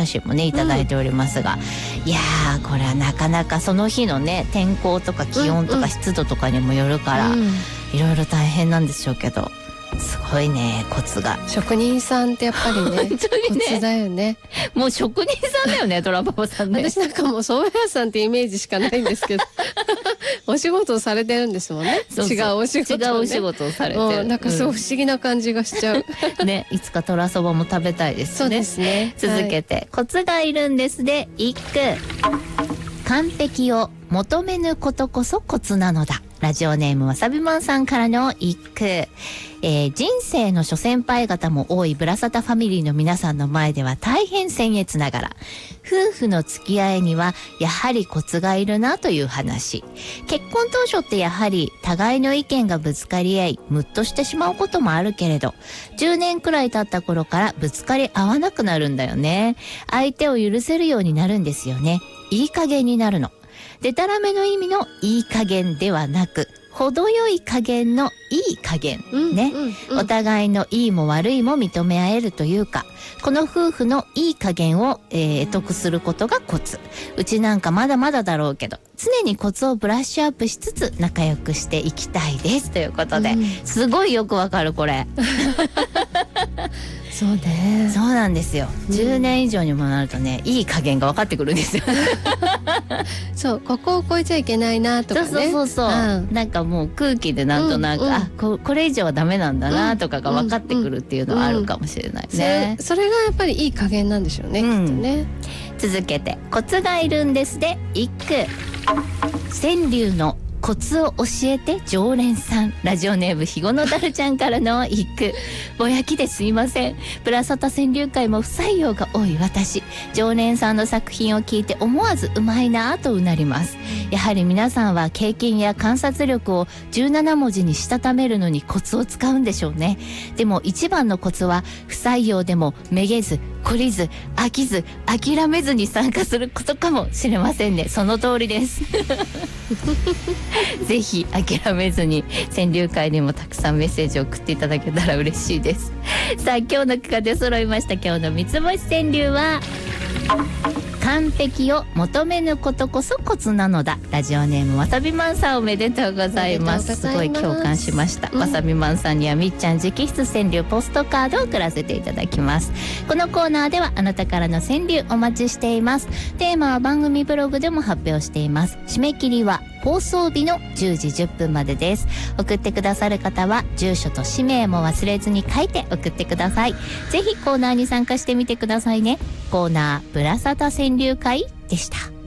写真もねいただいておりますが、いやーこれはなかなかその日のね天候とか気温とか湿度とかにもよるから、いろいろ大変なんでしょうけど、すごいねコツが。 職人さんってやっぱりねコツだよね。もう職人さんだよねトラパパさんね。 私なんかもう蕎麦屋さんってイメージしかないんですけどお仕事をされてるんですもんね。 そうそう、 違うお仕事、ね、 違うお仕事をされてる。 なんかすごい不思議な感じがしちゃう、 ね、いつかトラそばも食べたいですね。 そうですね。 続けて、コツがいるんですで一句。完璧を求めぬことこそコツなのだ。ラジオネームわさびまんさんからの一句。人生の諸先輩方も多いブラサタファミリーの皆さんの前では大変僭越ながら、夫婦の付き合いにはやはりコツがいるなという話。結婚当初ってやはり互いの意見がぶつかり合いムッとしてしまうこともあるけれど、10年くらい経った頃からぶつかり合わなくなるんだよね。相手を許せるようになるんですよね。いい加減になるの。でたらめの意味のいい加減ではなく、程よい加減のいい加減、ね、お互いのいいも悪いも認め合えるというか、この夫婦のいい加減を、得得することがコツ。うちなんかまだまだだろうけど、常にコツをブラッシュアップしつつ仲良くしていきたいですということで、すごいよくわかるこれそうね。 そうなんですよ。10年以上にもなるとね、いい加減が分かってくるんですよそう、ここを超えちゃいけないなとかね。 そう、なんかもう空気でなんとなく、これ以上はダメなんだなとかが分かってくるっていうのはあるかもしれないね。 それがやっぱりいい加減なんでしょうね、きっとね。 続けて、コツがいるんですで一句。川柳のコツを教えて常連さん。ラジオネームひごのだるちゃんからの一句。ぼやきですいません。ブラサタ川柳会も不採用が多い私。常連さんの作品を聞いて思わずうまいなぁとうなります。やはり皆さんは経験や観察力を17文字にしたためるのにコツを使うんでしょうね。でも一番のコツは不採用でもめげず懲りず飽きず諦めずに参加することかもしれませんね。その通りですぜひ諦めずに川柳会にもたくさんメッセージを送っていただけたら嬉しいです。さあ今日の企画で揃いました。今日の三つ星川柳は完璧を求めぬことこそコツなのだ。ラジオネームわさびまんさんおめでとうございます。すごい共感しました。わさびまんさんにはみっちゃん直筆川柳ポストカードを送らせていただきます。このコーナーではあなたからの川柳お待ちしています。テーマは番組ブログでも発表しています。締め切りは放送日の10時10分までです。送ってくださる方は住所と氏名も忘れずに書いて送ってください。ぜひコーナーに参加してみてくださいね。コーナーブラサタ川柳会でした。